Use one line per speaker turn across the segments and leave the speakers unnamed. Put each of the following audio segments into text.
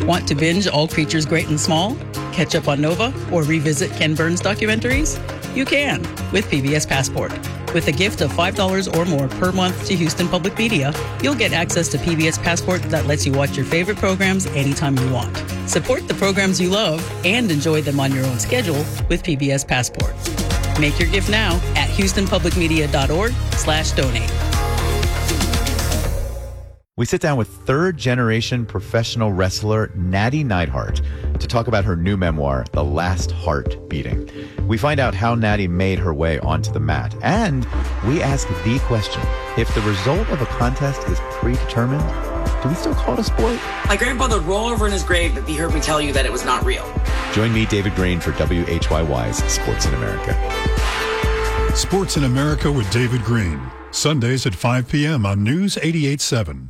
Want to binge All Creatures Great and Small, catch up on Nova, or revisit Ken Burns documentaries? You can with PBS Passport. With a gift of $5 or more per month to Houston Public Media, you'll get access to PBS Passport that lets you watch your favorite programs anytime you want. Support the programs you love and enjoy them on your own schedule with PBS Passport. Make your gift now at houstonpublicmedia.org/donate.
We sit down with third-generation professional wrestler Natty Neidhart to talk about her new memoir, The Last Heart Beating. We find out how Natty made her way onto the mat, and we ask the question, if the result of a contest is predetermined, do we still call it a sport?
My grandfather would roll over in his grave if he heard me tell you that it was not real.
Join me, David Green, for WHYY's Sports in America.
Sports in America with David Green. Sundays at 5 p.m. on News 88.7.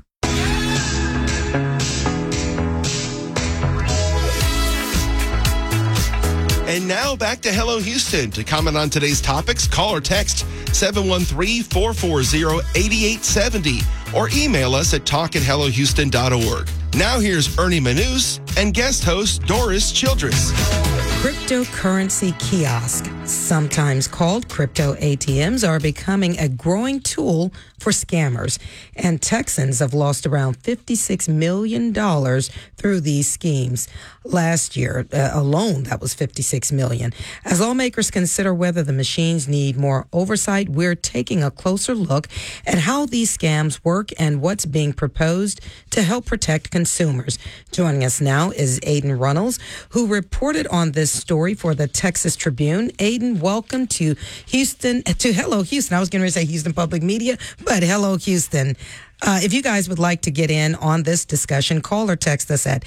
And now back to Hello Houston. To comment on today's topics, call or text 713-440-8870 or email us at talk@hellohouston.org. Now here's Ernie Manous and guest host Doris Childress.
Cryptocurrency kiosks, sometimes called crypto ATMs, are becoming a growing tool for scammers, and Texans have lost around $56 million through these schemes. Last year alone, that was $56 million. As lawmakers consider whether the machines need more oversight, we're taking a closer look at how these scams work and what's being proposed to help protect consumers. Joining us now is Aiden Runnels, who reported on this story for the Texas Tribune. Aiden, welcome to Hello Houston. I was going to say Houston Public Media, but Hello Houston. If you guys would like to get in on this discussion, call or text us at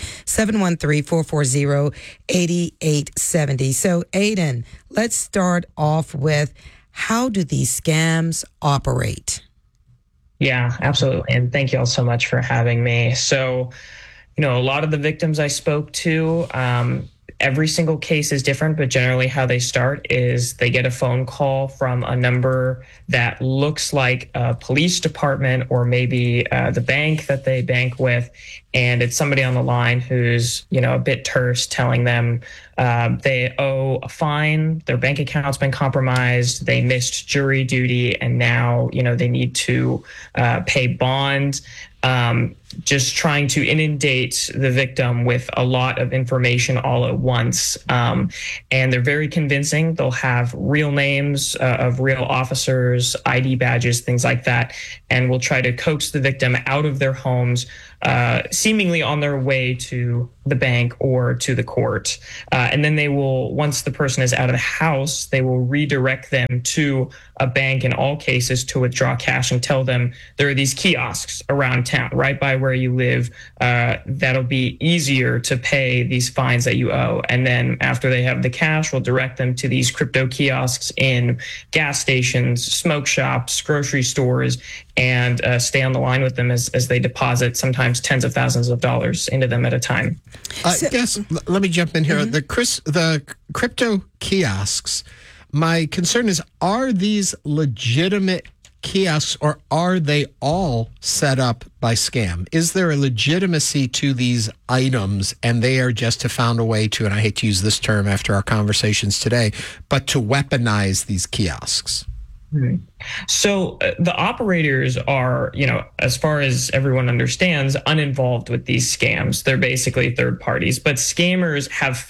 713-440-8870. So, Aiden, let's start off with, how do these scams operate?
Yeah, absolutely. And thank you all so much for having me. So, a lot of the victims I spoke to, every single case is different, but generally how they start is they get a phone call from a number that looks like a police department or maybe the bank that they bank with. And it's somebody on the line who's, a bit terse, telling them they owe a fine, their bank account's been compromised, they missed jury duty, and now, they need to pay bond. Just trying to inundate the victim with a lot of information all at once. And they're very convincing. They'll have real names of real officers, ID badges, things like that. And will try to coax the victim out of their homes, seemingly on their way to the bank or to the court. And then they will, once the person is out of the house, they will redirect them to a bank in all cases to withdraw cash and tell them there are these kiosks around town, right by where you live, that'll be easier to pay these fines that you owe. And then after they have the cash, we'll direct them to these crypto kiosks in gas stations, smoke shops, grocery stores, and stay on the line with them as they deposit sometimes tens of thousands of dollars into them at a time.
Yes, let me jump in here. Mm-hmm. The crypto kiosks, my concern is, are these legitimate kiosks or are they all set up by scam? Is there a legitimacy to these items and they are just found a way to, and I hate to use this term after our conversations today, but to weaponize these kiosks?
So the operators are, as far as everyone understands, uninvolved with these scams. They're basically third parties, but scammers have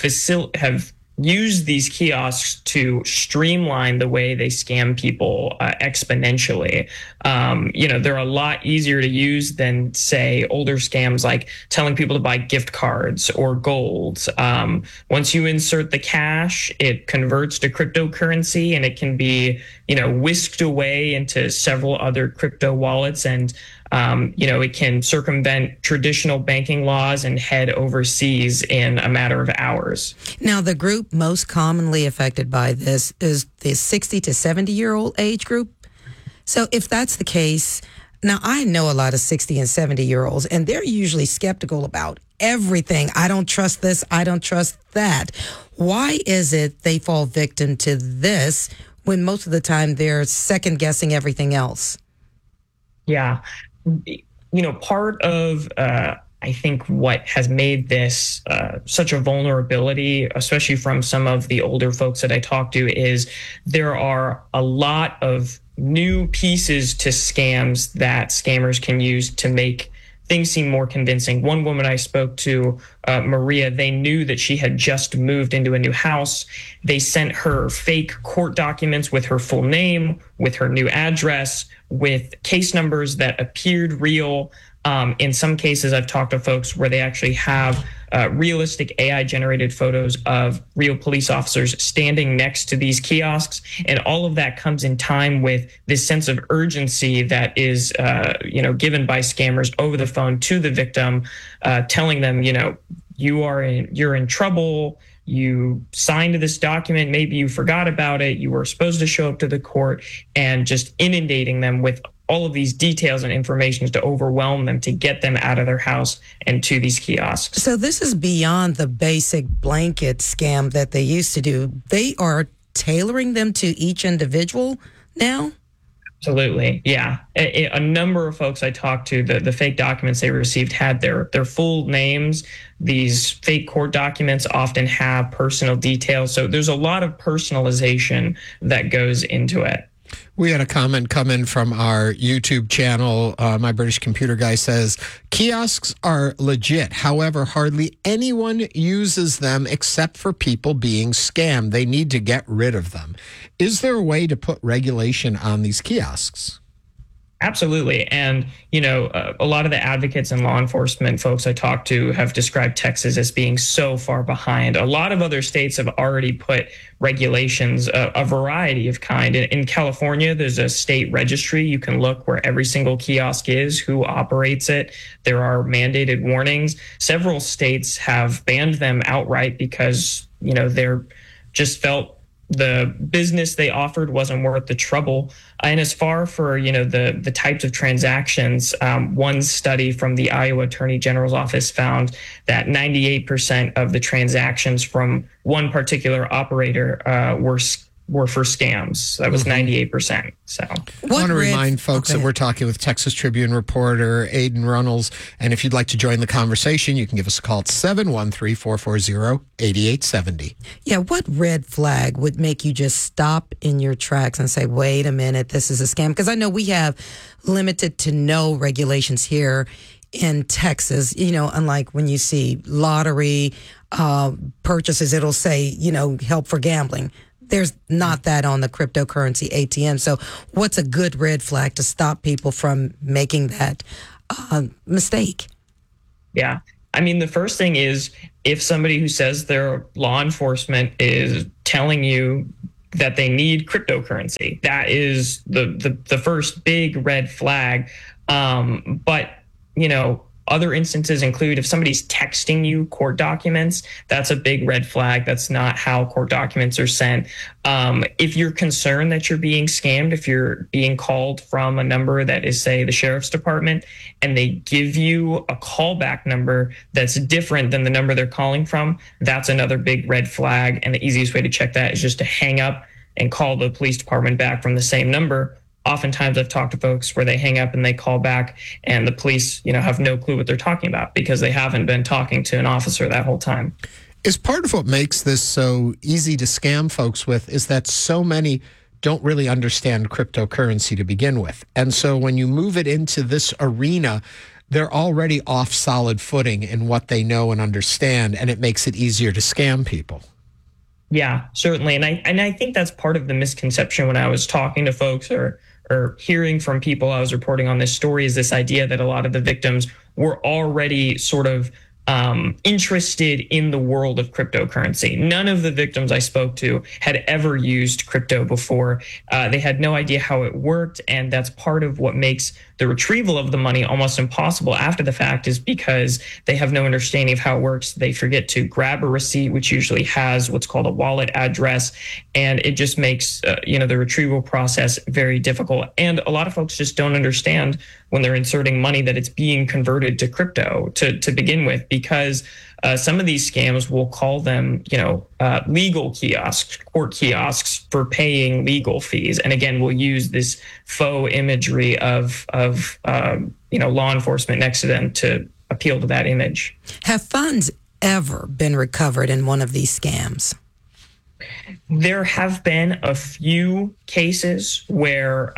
use these kiosks to streamline the way they scam people exponentially. They're a lot easier to use than, say, older scams like telling people to buy gift cards or gold. Once you insert the cash, it converts to cryptocurrency and it can be, whisked away into several other crypto wallets, and it can circumvent traditional banking laws and head overseas in a matter of hours.
Now, the group most commonly affected by this is the 60 to 70-year-old age group. So if that's the case, now I know a lot of 60 and 70-year-olds, and they're usually skeptical about everything. I don't trust this. I don't trust that. Why is it they fall victim to this when most of the time they're second-guessing everything else?
Yeah. Part of I think what has made this such a vulnerability, especially from some of the older folks that I talk to, is there are a lot of new pieces to scams that scammers can use to make things seem more convincing. One woman I spoke to, Maria, they knew that she had just moved into a new house. They sent her fake court documents with her full name, with her new address, with case numbers that appeared real. In some cases, I've talked to folks where they actually have realistic AI-generated photos of real police officers standing next to these kiosks, and all of that comes in time with this sense of urgency that is, given by scammers over the phone to the victim, telling them, you're in trouble. You signed this document. Maybe you forgot about it. You were supposed to show up to the court, and just inundating them with all of these details and information to overwhelm them to get them out of their house and to these kiosks.
So this is beyond the basic blanket scam that they used to do. They are tailoring them to each individual now?
Absolutely. Yeah. A number of folks I talked to, the fake documents they received had their full names. These fake court documents often have personal details. So there's a lot of personalization that goes into it.
We had a comment come in from our YouTube channel. My British Computer Guy says, kiosks are legit. However, hardly anyone uses them except for people being scammed. They need to get rid of them. Is there a way to put regulation on these kiosks?
Absolutely. And, a lot of the advocates and law enforcement folks I talked to have described Texas as being so far behind. A lot of other states have already put regulations, a variety of kind. In California, there's a state registry. You can look where every single kiosk is, who operates it. There are mandated warnings. Several states have banned them outright because, they're just felt the business they offered wasn't worth the trouble. And as far for, the types of transactions, one study from the Iowa Attorney General's office found that 98% of the transactions from one particular operator were for scams. That was 98%. So
I want to remind folks that we're talking with Texas Tribune reporter Aidan Runnels. And if you'd like to join the conversation, you can give us a call at 713-440-8870.
Yeah, what red flag would make you just stop in your tracks and say, wait a minute, this is a scam? Because I know we have limited to no regulations here in Texas, unlike when you see lottery purchases, it'll say, help for gambling. There's not that on the cryptocurrency ATM. So what's a good red flag to stop people from making that mistake?
Yeah. I mean, the first thing is if somebody who says they're law enforcement is telling you that they need cryptocurrency, that is the first big red flag. But, other instances include if somebody's texting you court documents, that's a big red flag. That's not how court documents are sent. If you're concerned that you're being scammed, if you're being called from a number that is, say, the sheriff's department, and they give you a callback number that's different than the number they're calling from, that's another big red flag. And the easiest way to check that is just to hang up and call the police department back from the same number. Oftentimes I've talked to folks where they hang up and they call back and the police, have no clue what they're talking about because they haven't been talking to an officer that whole time.
Is part of what makes this so easy to scam folks with is that so many don't really understand cryptocurrency to begin with. And so when you move it into this arena, they're already off solid footing in what they know and understand, and it makes it easier to scam people.
Yeah, certainly. And I think that's part of the misconception when I was talking to folks or hearing from people I was reporting on this story is this idea that a lot of the victims were already sort of interested in the world of cryptocurrency. None of the victims I spoke to had ever used crypto before. They had no idea how it worked. And that's part of what makes the retrieval of the money almost impossible after the fact, is because they have no understanding of how it works. They forget to grab a receipt, which usually has what's called a wallet address. And it just makes, the retrieval process very difficult. And a lot of folks just don't understand when they're inserting money that it's being converted to crypto to begin with, because some of these scams will call them, legal kiosks, court kiosks for paying legal fees. And again, we'll use this faux imagery of law enforcement next to them to appeal to that image.
Have funds ever been recovered in one of these scams?
There have been a few cases where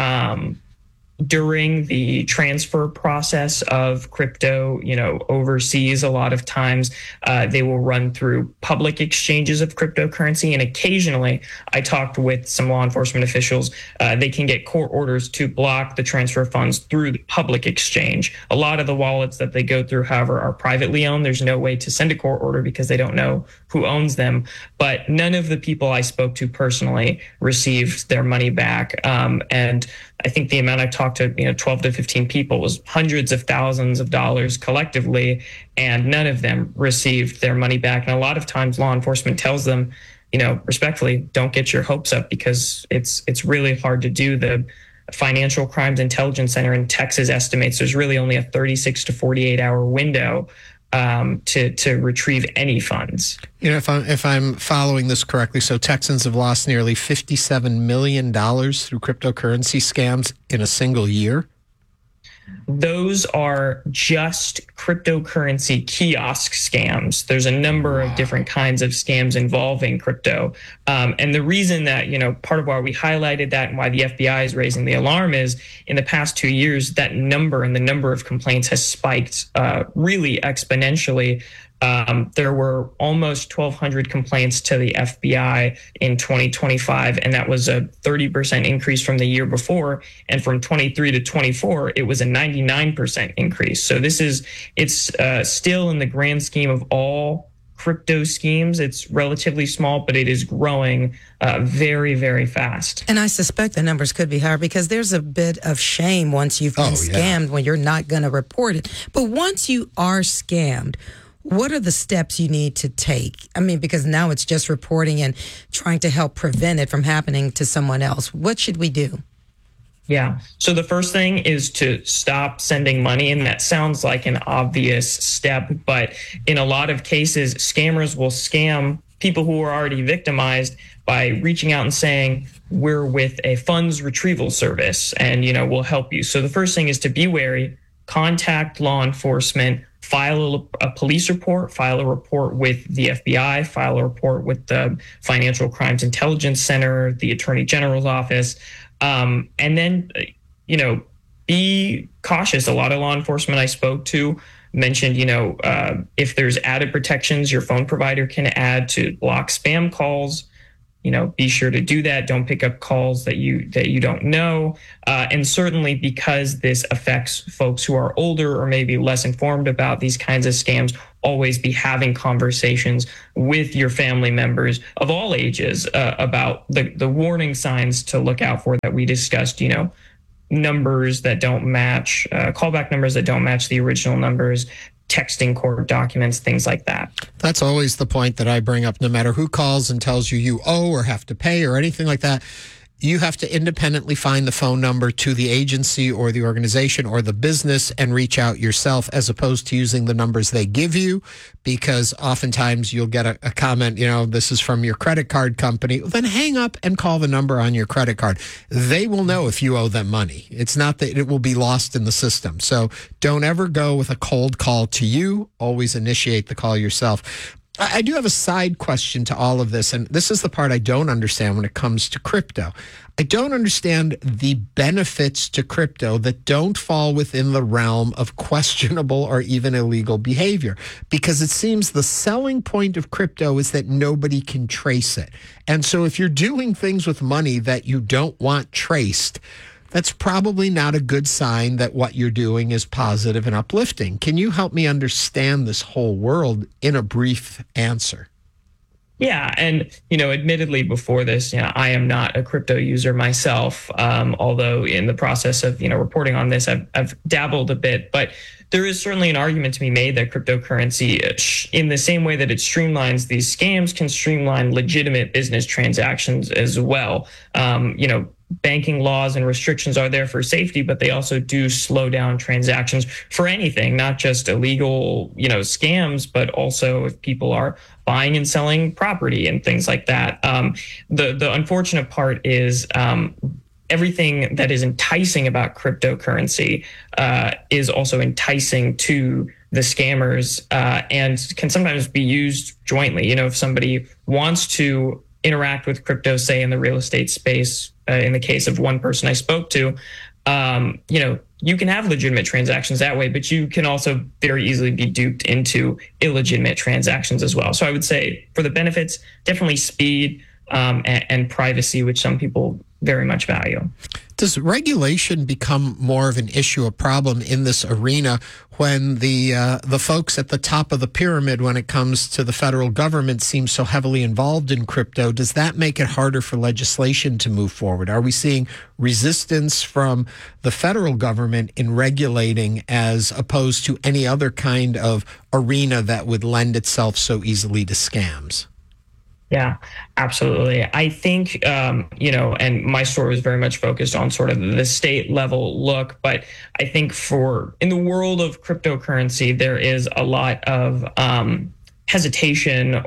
during the transfer process of crypto, overseas, a lot of times they will run through public exchanges of cryptocurrency. And occasionally, I talked with some law enforcement officials, they can get court orders to block the transfer of funds through the public exchange. A lot of the wallets that they go through, however, are privately owned. There's no way to send a court order because they don't know who owns them. But none of the people I spoke to personally received their money back. And I think the amount I talked to, 12 to 15 people was hundreds of thousands of dollars collectively, and none of them received their money back. And a lot of times law enforcement tells them, respectfully, don't get your hopes up because it's really hard to do. The Financial Crimes Intelligence Center in Texas estimates there's really only a 36 to 48 hour window to retrieve any funds.
If I'm following this correctly, so Texans have lost nearly $57 million through cryptocurrency scams in a single year.
Those are just cryptocurrency kiosk scams. There's a number of different kinds of scams involving crypto. And the reason that, part of why we highlighted that and why the FBI is raising the alarm is in the past 2 years, that number and the number of complaints has spiked really exponentially. There were almost 1,200 complaints to the FBI in 2025, and that was a 30% increase from the year before. And from 23 to 24, it was a 99% increase. So it's still in the grand scheme of all crypto schemes, it's relatively small, but it is growing very, very fast.
And I suspect the numbers could be higher because there's a bit of shame once you've been scammed when you're not going to report it. But once you are scammed, what are the steps you need to take? I mean, because now it's just reporting and trying to help prevent it from happening to someone else. What should we do?
Yeah. So the first thing is to stop sending money. And that sounds like an obvious step, but in a lot of cases, scammers will scam people who are already victimized by reaching out and saying, we're with a funds retrieval service and, we'll help you. So the first thing is to be wary, contact law enforcement, file a police report, file a report with the FBI, file a report with the Financial Crimes Intelligence Center, the Attorney General's office, and then, be cautious. A lot of law enforcement I spoke to mentioned, if there's added protections your phone provider can add to block spam calls, be sure to do that. Don't pick up calls that you don't know. And certainly because this affects folks who are older or maybe less informed about these kinds of scams, always be having conversations with your family members of all ages about the warning signs to look out for that we discussed, numbers that don't match, callback numbers that don't match the original numbers, texting court documents, things like that.
That's always the point that I bring up. No matter who calls and tells you owe or have to pay or anything like that, you have to independently find the phone number to the agency or the organization or the business and reach out yourself, as opposed to using the numbers they give you, because oftentimes you'll get a comment, this is from your credit card company. Then hang up and call the number on your credit card. They will know if you owe them money. It's not that it will be lost in the system. So don't ever go with a cold call to you. Always initiate the call yourself. I do have a side question to all of this, and this is the part I don't understand when it comes to crypto. I don't understand the benefits to crypto that don't fall within the realm of questionable or even illegal behavior, because it seems the selling point of crypto is that nobody can trace it. And so if you're doing things with money that you don't want traced, that's probably not a good sign that what you're doing is positive and uplifting. Can you help me understand this whole world in a brief answer?
Yeah. And, admittedly before this, I am not a crypto user myself, although in the process of, reporting on this, I've dabbled a bit. But there is certainly an argument to be made that cryptocurrency, in the same way that it streamlines these scams, can streamline legitimate business transactions as well. Banking laws and restrictions are there for safety, but they also do slow down transactions for anything, not just illegal, scams, but also if people are buying and selling property and things like that. The unfortunate part is everything that is enticing about cryptocurrency is also enticing to the scammers and can sometimes be used jointly. If somebody wants to interact with crypto, say in the real estate space, in the case of one person I spoke to, you can have legitimate transactions that way, but you can also very easily be duped into illegitimate transactions as well. So I would say for the benefits, definitely speed and privacy, which some people very much value.
Does regulation become more of an issue, a problem in this arena when the folks at the top of the pyramid when it comes to the federal government seem so heavily involved in crypto? Does that make it harder for legislation to move forward? Are we seeing resistance from the federal government in regulating as opposed to any other kind of arena that would lend itself so easily to scams?
Yeah, absolutely. I think, and my story was very much focused on sort of the state level look, but I think in the world of cryptocurrency, there is a lot of hesitation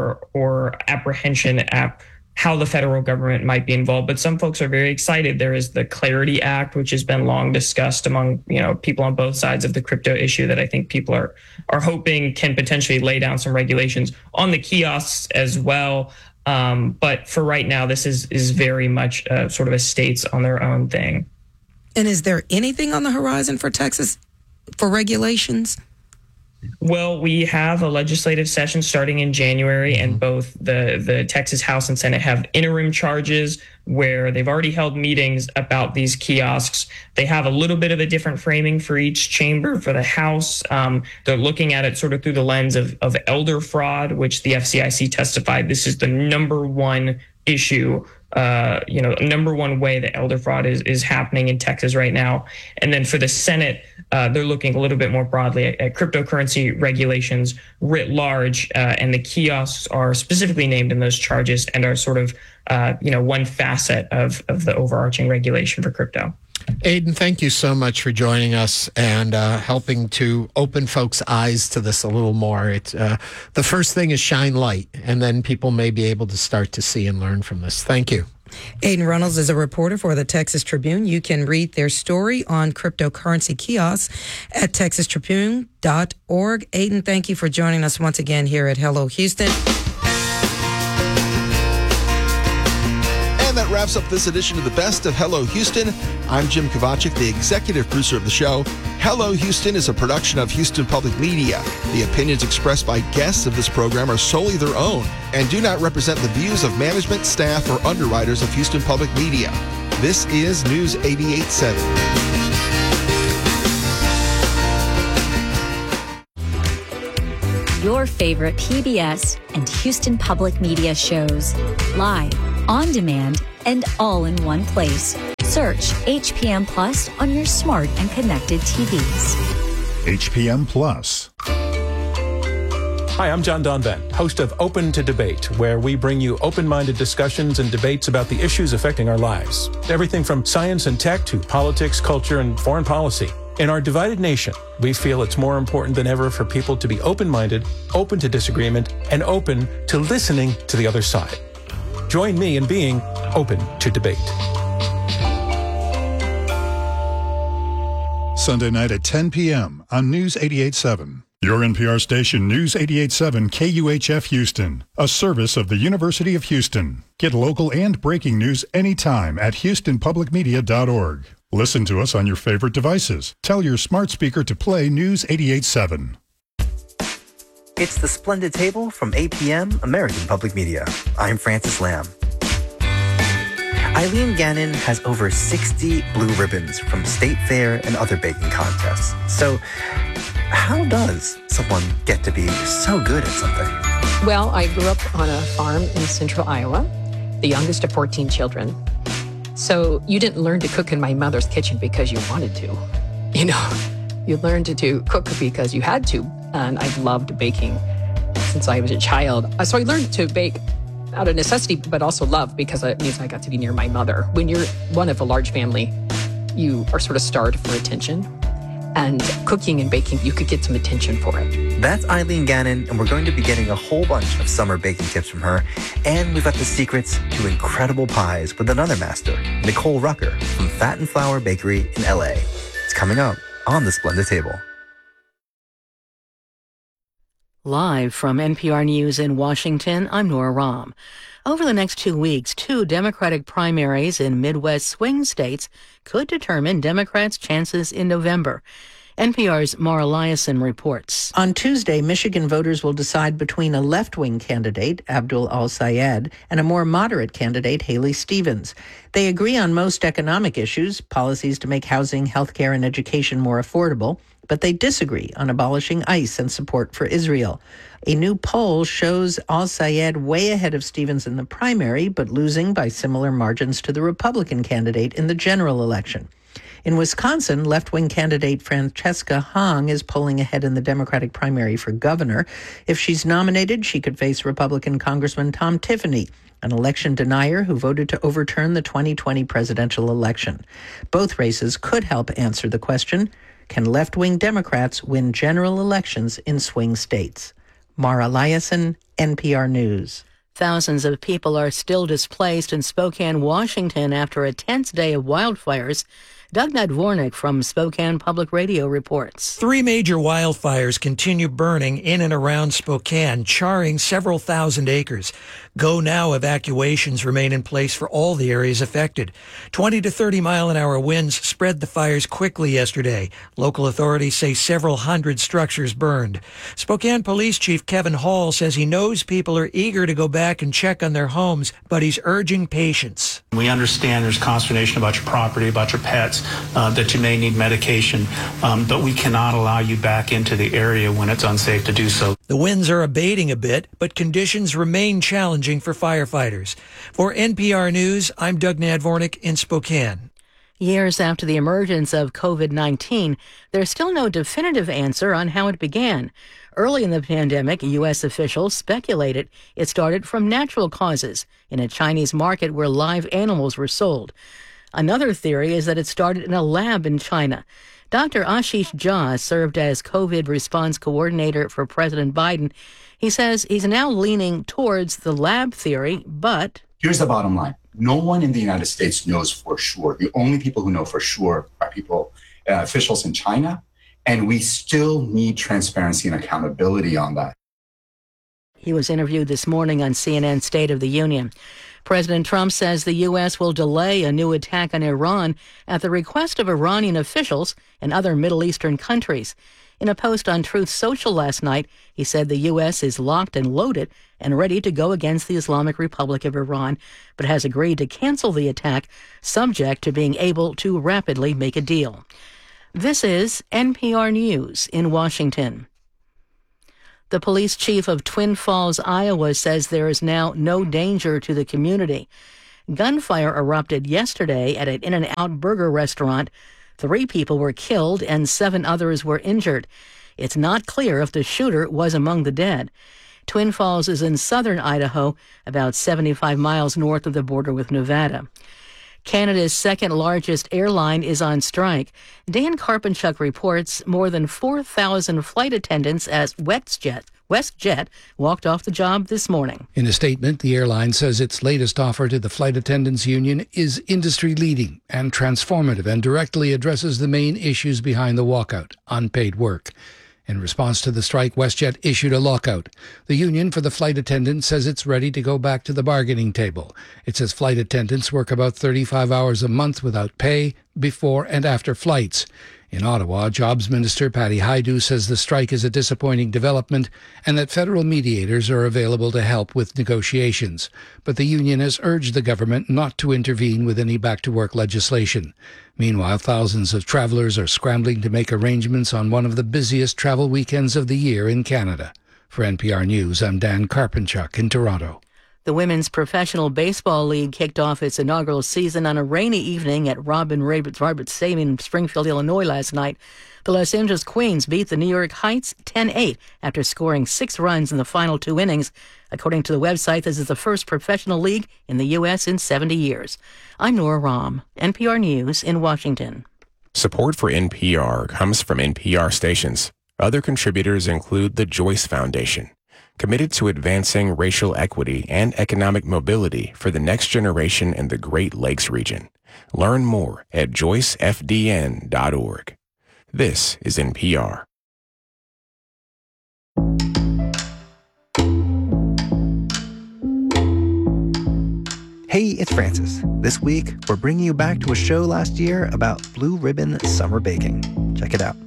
or apprehension at how the federal government might be involved. But some folks are very excited. There is the Clarity Act, which has been long discussed among people on both sides of the crypto issue that I think people are hoping can potentially lay down some regulations on the kiosks as well. But for right now, this is very much sort of a states on their own thing.
And is there anything on the horizon for Texas for regulations?
Well, we have a legislative session starting in January, and both the Texas House and Senate have interim charges where they've already held meetings about these kiosks. They have a little bit of a different framing for each chamber. For the House, they're looking at it sort of through the lens of elder fraud, which the FCIC testified this is the number one issue, number one way that elder fraud is happening in Texas right now. And then for the Senate, they're looking a little bit more broadly at cryptocurrency regulations writ large, and the kiosks are specifically named in those charges and are sort of, one facet of the overarching regulation for crypto.
Aidan, thank you so much for joining us and helping to open folks' eyes to this a little more. The first thing is shine light, and then people may be able to start to see and learn from this. Thank you.
Aidan Reynolds is a reporter for the Texas Tribune. You can read their story on cryptocurrency kiosks at texastribune.org. Aidan, thank you for joining us once again here at Hello Houston.
And that wraps up this edition of the Best of Hello Houston. I'm Jim Kovacic, the executive producer of the show. Hello Houston is a production of Houston Public Media. The opinions expressed by guests of this program are solely their own and do not represent the views of management, staff, or underwriters of Houston Public Media. This is News 88.7.
Your favorite PBS and Houston Public Media shows. Live, on demand, and all in one place. Search HPM Plus on your smart and connected TVs.
HPM Plus.
Hi, I'm John Donvan, host of Open to Debate, where we bring you open-minded discussions and debates about the issues affecting our lives. Everything from science and tech to politics, culture, and foreign policy. In our divided nation, we feel it's more important than ever for people to be open-minded, open to disagreement, and open to listening to the other side. Join me in being open to debate.
Sunday night at 10 p.m. on News 88.7. Your NPR station, News 88.7 KUHF Houston, a service of the University of Houston. Get local and breaking news anytime at houstonpublicmedia.org. Listen to us on your favorite devices. Tell your smart speaker to play News 88.7.
It's the Splendid Table from APM, American Public Media. I'm Francis Lamb. Eileen Gannon has over 60 blue ribbons from State Fair and other baking contests. So how does someone get to be so good at something?
Well, I grew up on a farm in central Iowa, the youngest of 14 children. So you didn't learn to cook in my mother's kitchen because you wanted to. You learned to cook because you had to. And I've loved baking since I was a child. So I learned to bake out of necessity, but also love, because it means I got to be near my mother. When you're one of a large family, you are sort of starved for attention. And cooking and baking, you could get some attention for it.
That's Eileen Gannon, and we're going to be getting a whole bunch of summer baking tips from her. And we've got the secrets to incredible pies with another master, Nicole Rucker from Fat and Flour Bakery in LA. It's coming up on the Splendid Table.
Live from NPR News in Washington, I'm Nora Rahm. Over the next 2 weeks, 2 Democratic primaries in Midwest swing states could determine Democrats' chances in November. NPR's Mara Liasson reports.
On Tuesday, Michigan voters will decide between a left-wing candidate, Abdul Al-Sayed, and a more moderate candidate, Haley Stevens. They agree on most economic issues, policies to make housing, healthcare, and education more affordable, but they disagree on abolishing ICE and support for Israel. A new poll shows Al-Sayed way ahead of Stevens in the primary, but losing by similar margins to the Republican candidate in the general election. In Wisconsin, left-wing candidate Francesca Hong is polling ahead in the Democratic primary for governor. If she's nominated, she could face Republican Congressman Tom Tiffany, an election denier who voted to overturn the 2020 presidential election. Both races could help answer the question, can left-wing Democrats win general elections in swing states? Mara Liasson, NPR News.
Thousands of people are still displaced in Spokane, Washington after a tense day of wildfires. Doug Nadvornik from Spokane Public Radio reports.
3 major wildfires continue burning in and around Spokane, charring several thousand acres. Go now evacuations remain in place for all the areas affected. 20 to 30 mile-an-hour winds spread the fires quickly yesterday. Local authorities say several hundred structures burned. Spokane Police Chief Kevin Hall says he knows people are eager to go back and check on their homes, but he's urging patience.
We understand there's consternation about your property, about your pets, that you may need medication, but we cannot allow you back into the area when it's unsafe to do so.
The winds are abating a bit, but conditions remain challenging for firefighters. For NPR News, I'm Doug Nadvornik in Spokane.
Years after the emergence of COVID-19, there's still no definitive answer on how it began. Early in the pandemic, U.S. officials speculated it started from natural causes in a Chinese market where live animals were sold. Another theory is that it started in a lab in China. Dr. Ashish Jha served as COVID response coordinator for President Biden. He says he's now leaning towards the lab theory, but...
Here's the bottom line. No one in the United States knows for sure. The only people who know for sure are officials in China, and we still need transparency and accountability on that.
He was interviewed this morning on CNN State of the Union. President Trump says the U.S. will delay a new attack on Iran at the request of Iranian officials and other Middle Eastern countries. In a post on Truth Social last night, he said the U.S. is locked and loaded and ready to go against the Islamic Republic of Iran, but has agreed to cancel the attack, subject to being able to rapidly make a deal. This is NPR News in Washington. The police chief of Twin Falls, Iowa, says there is now no danger to the community. Gunfire erupted yesterday at an In-N-Out burger restaurant. 3 people were killed and 7 others were injured. It's not clear if the shooter was among the dead. Twin Falls is in southern Idaho, about 75 miles north of the border with Nevada. Canada's second-largest airline is on strike. Dan Karpenchuk reports more than 4,000 flight attendants as WestJet walked off the job this morning.
In a statement, the airline says its latest offer to the Flight Attendants Union is industry-leading and transformative and directly addresses the main issues behind the walkout, unpaid work. In response to the strike, WestJet issued a lockout. The union for the flight attendants says it's ready to go back to the bargaining table. It says flight attendants work about 35 hours a month without pay before and after flights. In Ottawa, Jobs Minister Patty Hajdu says the strike is a disappointing development and that federal mediators are available to help with negotiations. But the union has urged the government not to intervene with any back-to-work legislation. Meanwhile, thousands of travelers are scrambling to make arrangements on one of the busiest travel weekends of the year in Canada. For NPR News, I'm Dan Karpenchuk in Toronto.
The Women's Professional Baseball League kicked off its inaugural season on a rainy evening at Robin Roberts Stadium in Springfield, Illinois last night. The Los Angeles Queens beat the New York Heights 10-8 after scoring 6 runs in the final 2 innings. According to the website, this is the first professional league in the U.S. in 70 years. I'm Nora Rahm, NPR News in Washington.
Support for NPR comes from NPR stations. Other contributors include the Joyce Foundation, committed to advancing racial equity and economic mobility for the next generation in the Great Lakes region. Learn more at joycefdn.org. This is NPR.
Hey, it's Francis. This week, we're bringing you back to a show last year about Blue Ribbon summer baking. Check it out.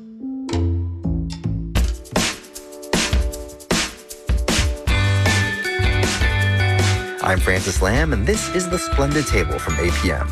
I'm Francis Lamb, and this is The Splendid Table from APM.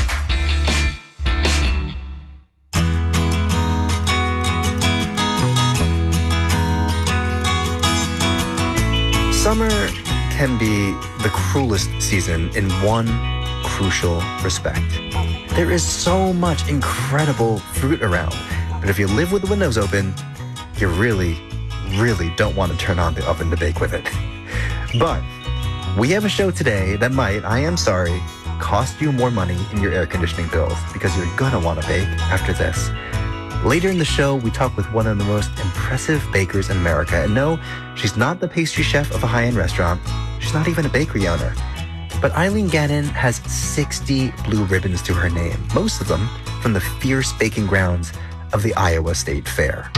Summer can be the cruelest season in one crucial respect. There is so much incredible fruit around, but if you live with the windows open, you really don't want to turn on the oven to bake with it. But we have a show today that might, I am sorry, cost you more money in your air conditioning bills because you're gonna want to bake after this. Later in the show, we talk with one of the most impressive bakers in America. And no, she's not the pastry chef of a high-end restaurant. She's not even a bakery owner. But Eileen Gannon has 60 blue ribbons to her name, most of them from the fierce baking grounds of the Iowa State Fair.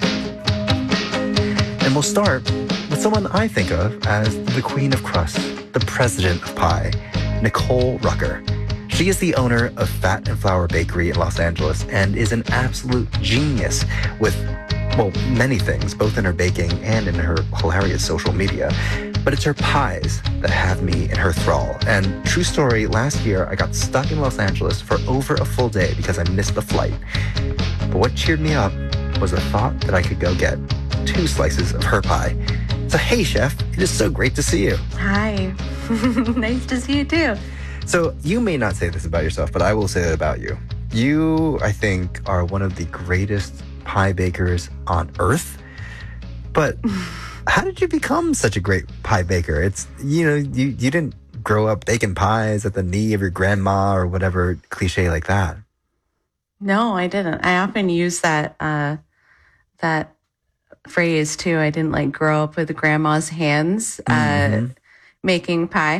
And we'll start with someone I think of as the queen of crust, the president of pie, Nicole Rucker. She is the owner of Fat and Flour Bakery in Los Angeles and is an absolute genius with, well, many things, both in her baking and in her hilarious social media. But it's her pies that have me in her thrall. And true story, last year I got stuck in Los Angeles for over a full day because I missed the flight. But what cheered me up was the thought that I could go get 2 slices of her pie. So hey, chef, it is so great to see you.
Hi. Nice to see you too.
So you may not say this about yourself, but I will say that about you. You, I think, are one of the greatest pie bakers on earth. But how did you become such a great pie baker? It's, you didn't grow up baking pies at the knee of your grandma or whatever cliche like that.
No, I didn't. I often use that phrase too. I didn't grow up with grandma's hands making pie.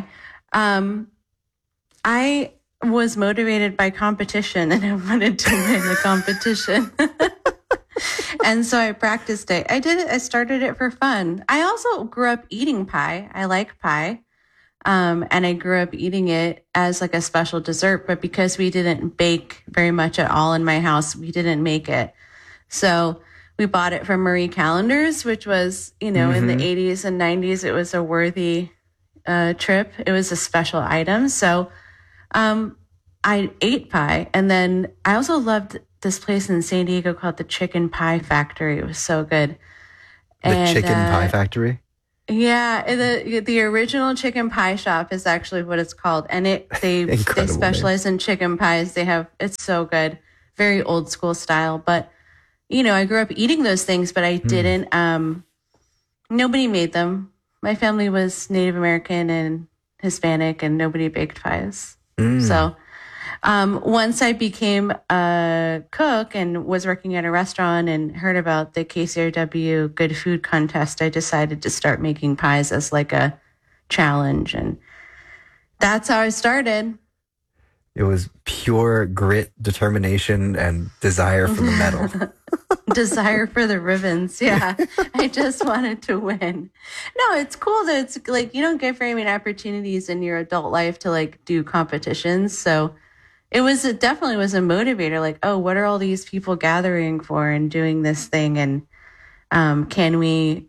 I was motivated by competition and I wanted to win the competition. And so I practiced it. I started it for fun. I also grew up eating pie. I like pie. And I grew up eating it as a special dessert, but because we didn't bake very much at all in my house, we didn't make it. So we bought it from Marie Callender's, which was, in the 80s and 90s, it was a worthy trip. It was a special item. So I ate pie. And then I also loved this place in San Diego called the Chicken Pie Factory. It was so good.
The Chicken Pie Factory?
Yeah. The original chicken pie shop is actually what it's called. And they specialize in chicken pies. It's so good. Very old school style. But, I grew up eating those things, but I didn't, nobody made them. My family was Native American and Hispanic and nobody baked pies. So once I became a cook and was working at a restaurant and heard about the KCRW Good Food Contest, I decided to start making pies as a challenge. And that's how I started.
It was pure grit, determination, and desire for the medal.
Desire for the ribbons. Yeah. I just wanted to win. No, it's cool that it's you don't get very many opportunities in your adult life to do competitions. So it definitely was a motivator. Oh, what are all these people gathering for and doing this thing? And can we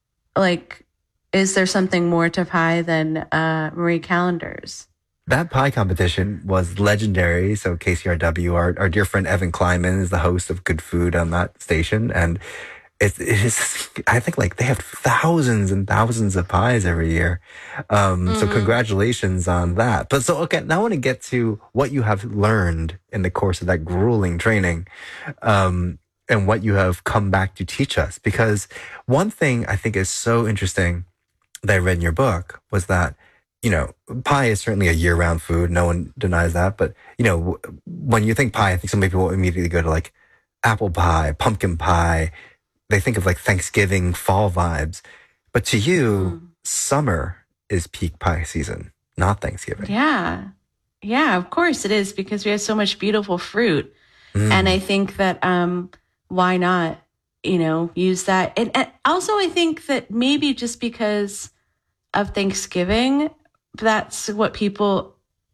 is there something more to pie than Marie Callender's?
That pie competition was legendary. So KCRW, our dear friend Evan Kleiman is the host of Good Food on that station. And it is, I think they have thousands and thousands of pies every year. So congratulations on that. But now I want to get to what you have learned in the course of that grueling training, and what you have come back to teach us. Because one thing I think is so interesting that I read in your book was that, pie is certainly a year-round food. No one denies that. But, when you think pie, I think so many people immediately go to apple pie, pumpkin pie. They think of Thanksgiving, fall vibes. But to you, summer is peak pie season, not Thanksgiving.
Yeah. Yeah, of course it is, because we have so much beautiful fruit. And I think that why not, use that? And also I think that maybe just because of Thanksgiving, that's what people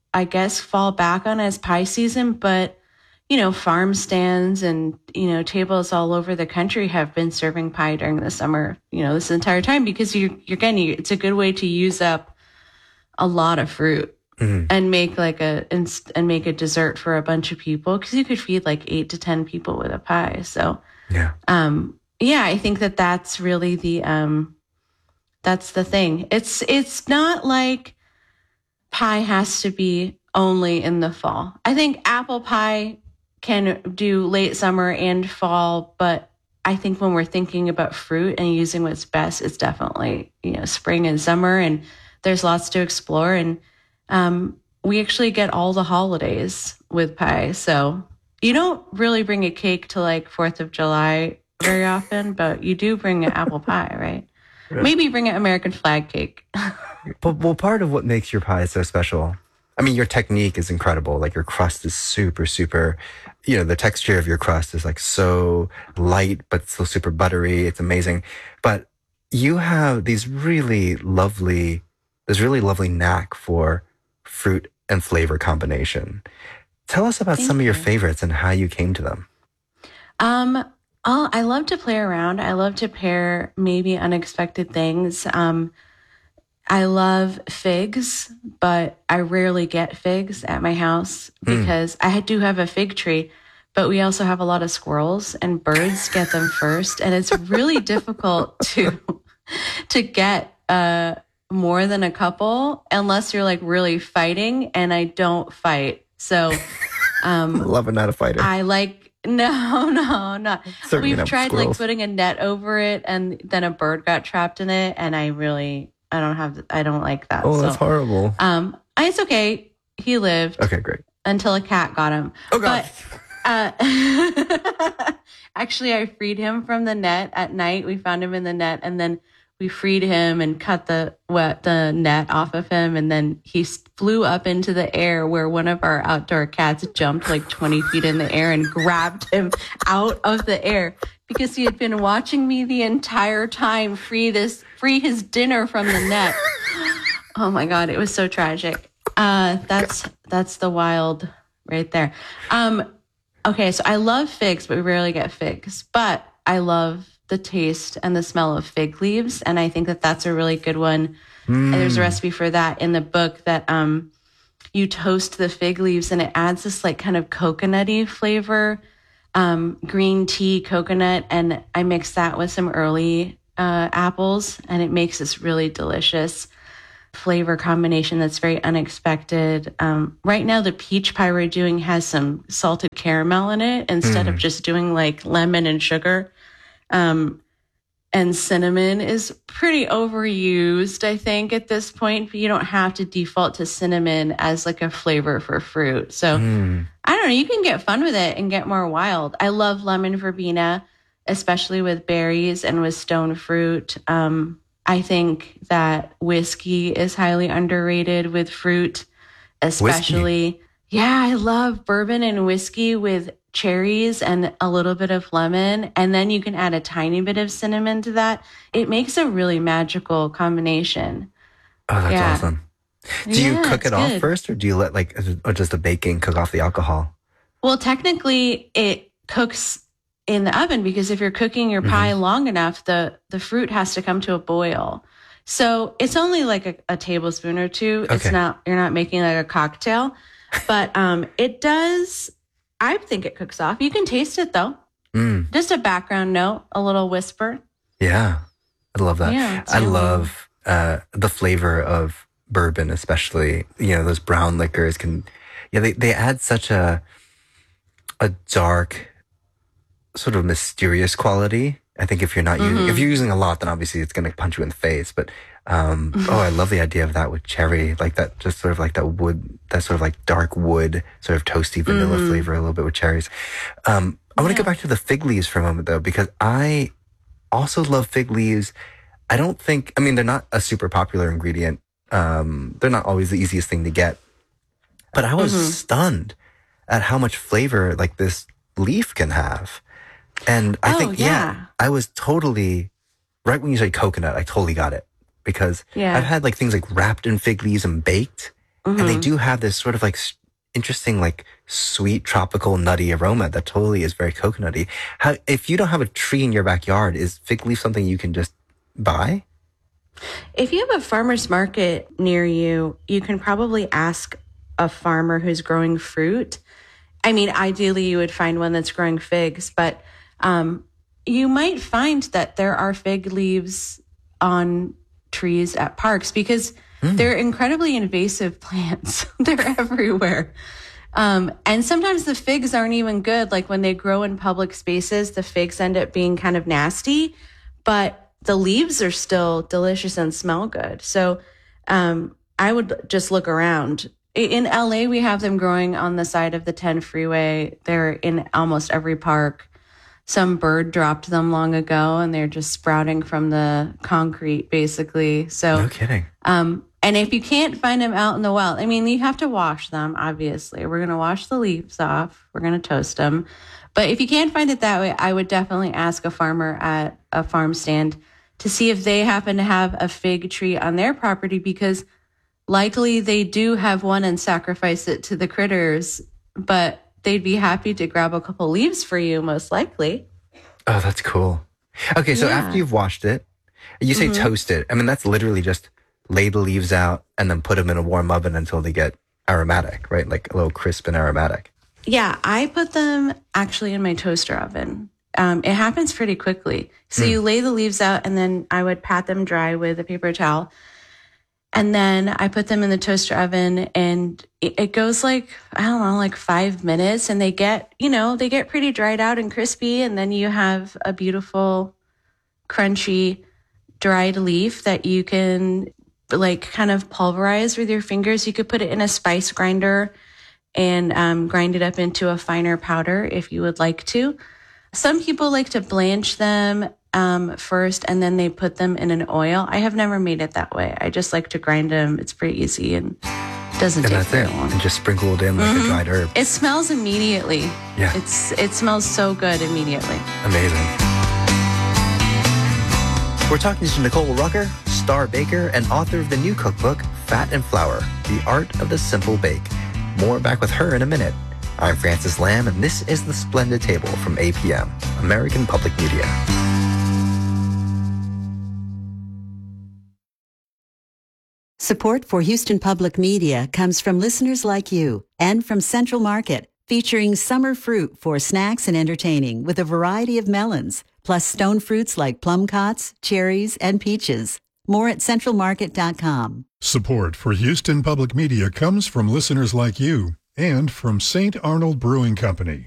I guess, fall back on as pie season, but farm stands and, tables all over the country have been serving pie during the summer, this entire time, because it's a good way to use up a lot of fruit and make make a dessert for a bunch of people, because you could feed like 8 to 10 people with a pie. So, I think that's really that's the thing. It's not like pie has to be only in the fall. I think apple pie can do late summer and fall, but I think when we're thinking about fruit and using what's best, it's definitely, spring and summer, and there's lots to explore. And we actually get all the holidays with pie. So you don't really bring a cake to like 4th of July very often, but you do bring an apple pie, right? Maybe bring an American flag cake.
Well, part of what makes your pie so special, I mean, your technique is incredible. Like your crust is super, super, the texture of your crust is like so light, but still super buttery. It's amazing. But you have this really lovely knack for fruit and flavor combination. Tell us about some of your favorites and how you came to them.
I love to play around. I love to pair maybe unexpected things. I love figs, but I rarely get figs at my house because I do have a fig tree, but we also have a lot of squirrels and birds get them first. And it's really difficult to get more than a couple unless you're like really fighting, and I don't fight. So
love it, not a fighter.
I like no, not. We've tried
squirrels.
Like putting a net over it, and then a bird got trapped in it, and I don't like that.
Oh, that's horrible.
It's okay. He lived.
Okay, great.
Until a cat got him.
Oh God.
But actually, I freed him from the net at night. We found him in the net, and then we freed him and cut the net off of him, and then he flew up into the air where one of our outdoor cats jumped like 20 feet in the air and grabbed him out of the air because he had been watching me the entire time free his dinner from the net. Oh my God, it was so tragic. That's the wild right there. Okay, so I love figs, but we rarely get figs. But I love the taste and the smell of fig leaves, and I think that that's a really good one. And there's a recipe for that in the book that you toast the fig leaves, and it adds this like kind of coconutty flavor, green tea coconut, and I mix that with some early apples, and it makes this really delicious flavor combination that's very unexpected. Right now, the peach pie we're doing has some salted caramel in it instead of just doing like lemon and sugar. And cinnamon is pretty overused, I think, at this point. But you don't have to default to cinnamon as like a flavor for fruit. So I don't know. You can get fun with it and get more wild. I love lemon verbena, especially with berries and with stone fruit. I think that whiskey is highly underrated with fruit, especially. Whiskey. Yeah, I love bourbon and whiskey with cherries and a little bit of lemon. And then you can add a tiny bit of cinnamon to that. It makes a really magical combination.
Oh, that's awesome. Do you cook it off first, or do you let or just the baking cook off the alcohol?
Well, technically it cooks in the oven, because if you're cooking your pie long enough, the fruit has to come to a boil. So it's only like a tablespoon or two. Okay. You're not making like a cocktail, but it does. I think it cooks off. You can taste it though. Just a background note, a little whisper.
Yeah, I love that.
Yeah,
I love the flavor of bourbon, especially. Those brown liquors they add such a dark, sort of mysterious quality. I think if you're not using, if you're using a lot, then obviously it's going to punch you in the face. But I love the idea of that with cherry, like that, just sort of like that wood, that sort of like dark wood, sort of toasty vanilla flavor, a little bit with cherries. I want to go back to the fig leaves for a moment though, because I also love fig leaves. They're not a super popular ingredient. They're not always the easiest thing to get, but I was stunned at how much flavor like this leaf can have. And I think, I was totally, right when you said coconut, I totally got it. Because I've had like things like wrapped in fig leaves and baked, And they do have this sort of like interesting, like sweet, tropical, nutty aroma that totally is very coconutty. If you don't have a tree in your backyard, is fig leaf something you can just buy?
If you have a farmer's market near you, you can probably ask a farmer who's growing fruit. I mean, ideally you would find one that's growing figs, but you might find that there are fig leaves on trees at parks because they're incredibly invasive plants. They're everywhere. And sometimes the figs aren't even good. Like when they grow in public spaces, the figs end up being kind of nasty, but the leaves are still delicious and smell good. So I would just look around. In LA, we have them growing on the side of the 10 freeway. They're in almost every park. Some bird dropped them long ago and they're just sprouting from the concrete, basically. So
no kidding.
And if you can't find them out in the wild, I mean, you have to wash them, obviously. We're going to wash the leaves off. We're going to toast them. But if you can't find it that way, I would definitely ask a farmer at a farm stand to see if they happen to have a fig tree on their property, because likely they do have one and sacrifice it to the critters, but they'd be happy to grab a couple leaves for you, most likely.
Oh, that's cool. Okay, so after you've washed it, you say toast it. I mean, that's literally just lay the leaves out and then put them in a warm oven until they get aromatic, right? Like a little crisp and aromatic.
Yeah, I put them actually in my toaster oven. It happens pretty quickly. So you lay the leaves out and then I would pat them dry with a paper towel. And then I put them in the toaster oven and it goes like, I don't know, like 5 minutes, and they get pretty dried out and crispy. And then you have a beautiful, crunchy, dried leaf that you can like kind of pulverize with your fingers. You could put it in a spice grinder and grind it up into a finer powder if you would like to. Some people like to blanch them first and then they put them in an oil. I have never made it that way. I just like to grind them. It's pretty easy and doesn't take very long.
And just sprinkle it in like a dried herb.
It smells immediately.
Yeah.
It smells so good immediately.
Amazing. We're talking to Nicole Rucker, star baker and author of the new cookbook, Fat and Flour, The Art of the Simple Bake. More back with her in a minute. I'm Francis Lamb, and this is The Splendid Table from APM, American Public Media.
Support for Houston Public Media comes from listeners like you and from Central Market, featuring summer fruit for snacks and entertaining with a variety of melons, plus stone fruits like plum-cots, cherries, and peaches. More at centralmarket.com.
Support for Houston Public Media comes from listeners like you and from St. Arnold Brewing Company,